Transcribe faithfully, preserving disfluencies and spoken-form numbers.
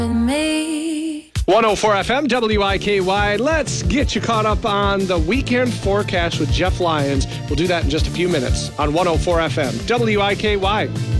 one oh four F M, W I K Y. Let's get you caught up on the weekend forecast with Jeff Lyons. We'll do that in just a few minutes on one oh four F M, W I K Y.